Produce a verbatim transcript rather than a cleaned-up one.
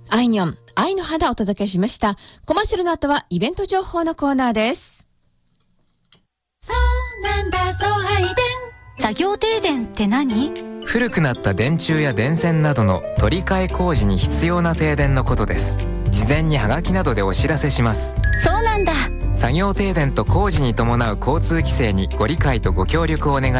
あいみょん、愛の花をお届けしました。コマーシャルの後はイベント情報のコーナーです。 そうなんだ、送配電。作業停電って何？ 古くなった電柱や電線などの取り替え工事に必要な停電のことです。事前にハガキなどでお知らせします。 そうなんだ。 作業停電と工事に伴う交通規制にご理解とご協力をお願い